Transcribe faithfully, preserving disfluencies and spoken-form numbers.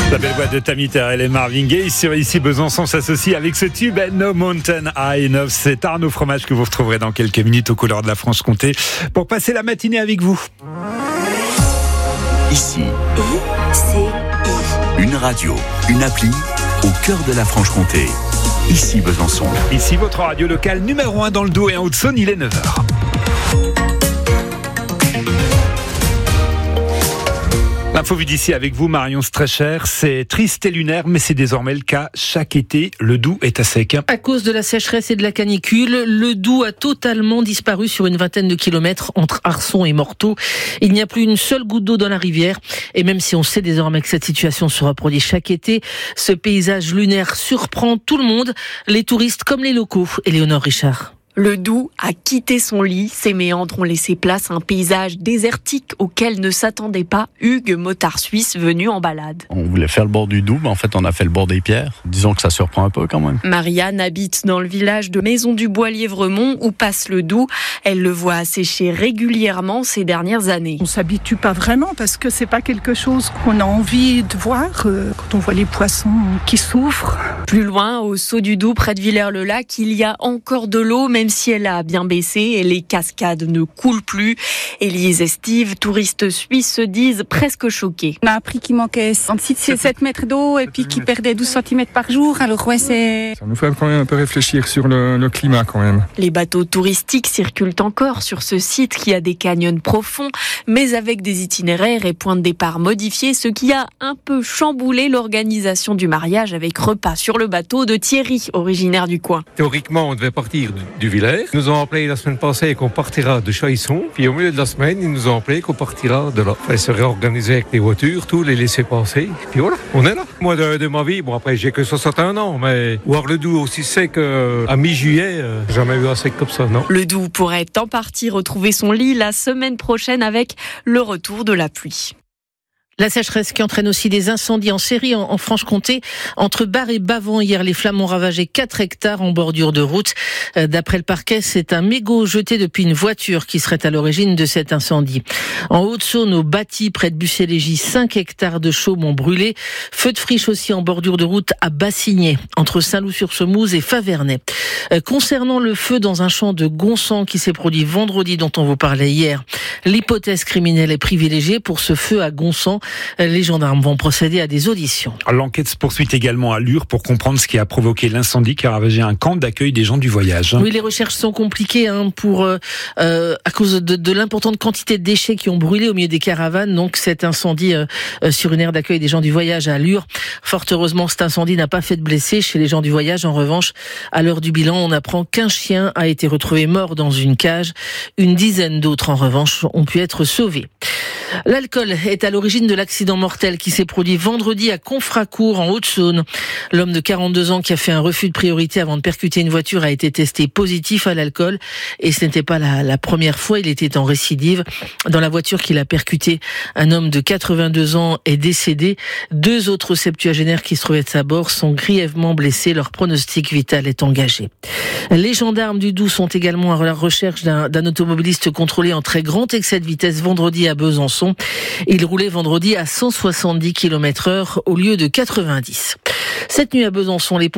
La belle voix de Tammy Terrell et Marvin Gaye sur Ici Besançon s'associe avec ce tube No Mountain High Enough. C'est Arnaud Fromage que vous retrouverez dans quelques minutes aux couleurs de la Franche-Comté pour passer la matinée avec vous. Ici, I C I. une radio, une appli au cœur de la Franche-Comté. Ici Besançon. Ici votre radio locale numéro un dans le Doubs et en Haute-Saône, il est neuf heures. L'info vue d'ici avec vous, Marion Strecher. C'est triste et lunaire, mais c'est désormais le cas chaque été. Le Doubs est à sec. À cause de la sécheresse et de la canicule, le Doubs a totalement disparu sur une vingtaine de kilomètres entre Arçon et Morteau. Il n'y a plus une seule goutte d'eau dans la rivière. Et même si on sait désormais que cette situation se reproduit chaque été, ce paysage lunaire surprend tout le monde, les touristes comme les locaux. Éléonore Richard. Le Doubs a quitté son lit, ses méandres ont laissé place à un paysage désertique auquel ne s'attendait pas Hugues, motard suisse venu en balade. On voulait faire le bord du Doubs, mais en fait on a fait le bord des pierres. Disons que ça surprend un peu quand même. Marianne habite dans le village de Maison-du-Bois-Lièvremont où passe le Doubs. Elle le voit sécher régulièrement ces dernières années. On s'habitue pas vraiment parce que c'est pas quelque chose qu'on a envie de voir euh, quand on voit les poissons qui souffrent. Plus loin, au saut du Doubs, près de Villers-le-Lac, il y a encore de l'eau, même si elle a bien baissé et les cascades ne coulent plus. Élise et Steve, touristes suisses, se disent presque choqués. On a appris qu'il manquait six à sept mètres d'eau et puis qu'il perdait douze centimètres par jour. Alors ouais, c'est... Ça nous fait quand même un peu réfléchir sur le, le climat quand même. Les bateaux touristiques circulent encore sur ce site qui a des canyons profonds, mais avec des itinéraires et points de départ modifiés, ce qui a un peu chamboulé l'organisation du mariage avec repas sur le bateau de Thierry, originaire du coin. Théoriquement, on devait partir du village. Ils nous ont appelé la semaine passée qu'on partira de Chailson. Puis au milieu de la semaine, ils nous ont appelé qu'on partira de là. Il fallait se réorganiser avec les voitures, tout, les laisser passer. Puis voilà, on est là. Moi, de, de ma vie, bon après, j'ai que soixante et un ans, mais voir le Doubs aussi sec euh, à mi-juillet, euh, jamais vu un sec comme ça, non. Le Doubs pourrait en partie retrouver son lit la semaine prochaine avec le retour de la pluie. La sécheresse qui entraîne aussi des incendies en série en, en Franche-Comté. Entre Bar et Bavant, hier, les flammes ont ravagé quatre hectares en bordure de route. Euh, d'après le parquet, c'est un mégot jeté depuis une voiture qui serait à l'origine de cet incendie. En Haute-Saône, au Bâti, près de Bussy-Légy, cinq hectares de chaume ont brûlé. Feu de friche aussi en bordure de route à Bassigné, entre Saint-Loup-sur-Semouse et Favernais. Euh, concernant le feu dans un champ de Gonsan qui s'est produit vendredi, dont on vous parlait hier, l'hypothèse criminelle est privilégiée pour ce feu à Gonsan. Les gendarmes vont procéder à des auditions. L'enquête se poursuit également à Lure pour comprendre ce qui a provoqué l'incendie qui a ravagé un camp d'accueil des gens du voyage. Oui, les recherches sont compliquées hein, pour euh, à cause de, de l'importante quantité de déchets qui ont brûlé au milieu des caravanes. Donc cet incendie euh, sur une aire d'accueil des gens du voyage à Lure. Fort heureusement, cet incendie n'a pas fait de blessés chez les gens du voyage. En revanche, à l'heure du bilan, on apprend qu'un chien a été retrouvé mort dans une cage. Une dizaine d'autres, en revanche, ont pu être sauvés. L'alcool est à l'origine de l'accident mortel qui s'est produit vendredi à Confracourt en Haute-Saône. L'homme de quarante-deux ans qui a fait un refus de priorité avant de percuter une voiture a été testé positif à l'alcool et ce n'était pas la, la première fois, il était en récidive. Dans la voiture qu'il a percuté, un homme de quatre-vingt-deux ans est décédé. Deux autres septuagénaires qui se trouvaient à bord sont grièvement blessés. Leur pronostic vital est engagé. Les gendarmes du Doubs sont également à la recherche d'un, d'un automobiliste contrôlé en très grand excès de vitesse vendredi à Besançon. Il roulait vendredi à cent soixante-dix kilomètres heure au lieu de quatre-vingt-dix. Cette nuit à Besançon, les